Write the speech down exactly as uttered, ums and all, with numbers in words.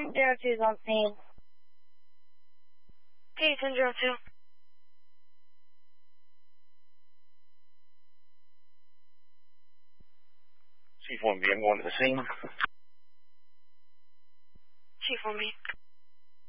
zero two is on scene. Okay, ten zero two. Chief one B, I'm going to the scene. Chief one B.